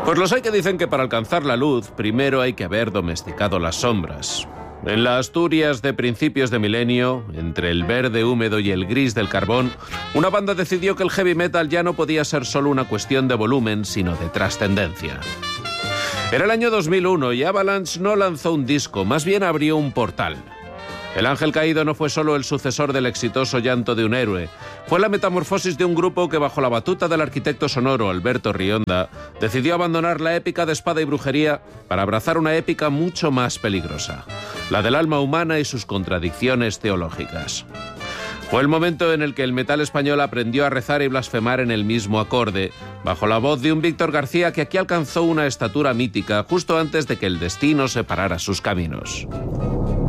Pues los hay que dicen que para alcanzar la luz, primero hay que haber domesticado las sombras. En la Asturias de principios de milenio, entre el verde húmedo y el gris del carbón, una banda decidió que el heavy metal ya no podía ser solo una cuestión de volumen, sino de trascendencia. Era el año 2001 y Avalanche no lanzó un disco, más bien abrió un portal. El Ángel Caído no fue solo el sucesor del exitoso Llanto de un héroe, fue la metamorfosis de un grupo que bajo la batuta del arquitecto sonoro Alberto Rionda decidió abandonar la épica de espada y brujería para abrazar una épica mucho más peligrosa, la del alma humana y sus contradicciones teológicas. Fue el momento en el que el metal español aprendió a rezar y blasfemar en el mismo acorde, bajo la voz de un Víctor García que aquí alcanzó una estatura mítica justo antes de que el destino separara sus caminos.